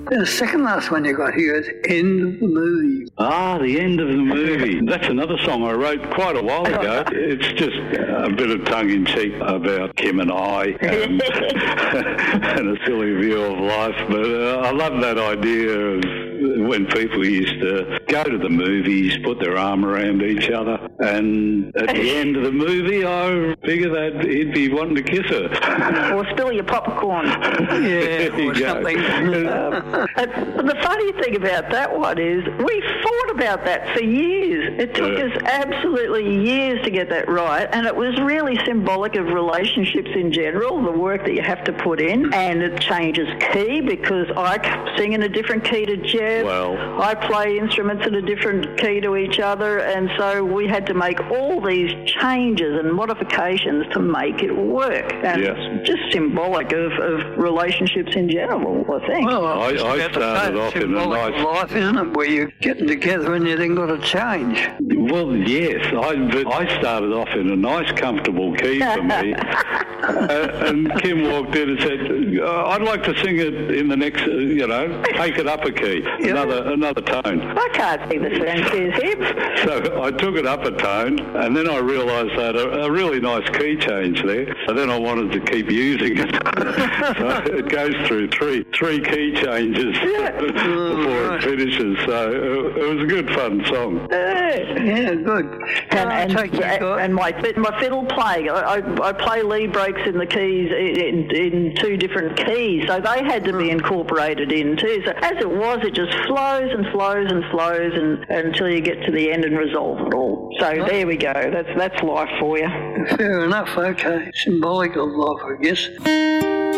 The second last one you got here is End of the Movie. Ah, the end of the movie. That's another song I wrote quite a while ago. It's just a bit of tongue-in-cheek about Kim and I and a silly view of life. But I love that idea of when people used to go to the movies, put their arm around each other, and at the end of the movie, I figure that he'd be wanting to kiss her. Or spill your popcorn. Yeah, There you or go. something. The funny thing about that one is we fought about that for years. It took us absolutely years to get that right, and it was really symbolic of relationships in general, the work that you have to put in, and it changes key because I sing in a different key to Jeff. Well, I play instruments in a different key to each other, and so we had to make all these changes and modifications to make it work. And Yes. it's just symbolic of relationships in general, I think. Well, I was about to started say, off in a symbolic of nice- life, isn't it? Where you're getting together and you then got to change. well, yes. But I started off in a nice, comfortable key for me. And Kim walked in and said, I'd like to sing it in the next, take it up a key, another tone. I can't sing the same key as him. So I took it up a tone, and then I realised I had a really nice key change there. So then I wanted to keep using it. So it goes through three key changes before it finishes. So it was a good, fun song. Yeah, good. And my fiddle playing, I play lead breaks in the keys in two different keys, so they had to be incorporated in too. So as it was, it just flows and flows and flows until you get to the end and resolve it all. So there we go. That's life for you. Fair enough, okay. Symbolic of life, I guess.